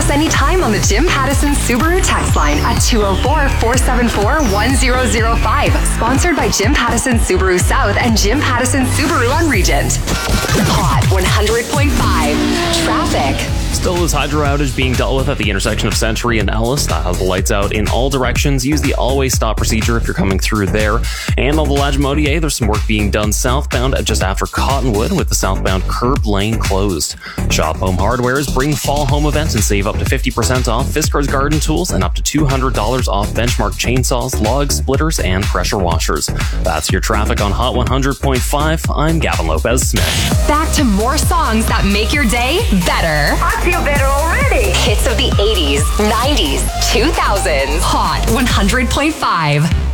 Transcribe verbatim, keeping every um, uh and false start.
us anytime on the Jim Pattison Subaru text line at two oh four, four seven four, one oh oh five. Sponsored by Jim Pattison Subaru South and Jim Pattison Subaru on Regent. Hot one hundred point five. Traffic. Still this hydro outage being dealt with at the intersection of Century and Ellis. That has the lights out in all directions. Use the always stop procedure if you're coming through there. And on the Lagimodier, there's some work being done southbound at just after Cottonwood with the southbound curb lane closed. Shop Home Hardware's Bring Fall Home event and save up to fifty percent off Fiskars Garden Tools and up to two hundred dollars off Benchmark chainsaws, logs, splitters, and pressure washers. That's your traffic on Hot one hundred point five. I'm Gavin Lopez Smith. Back to more songs that make your day better. I feel better already. Hits of the eighties, nineties, two thousands. Hot one hundred point five.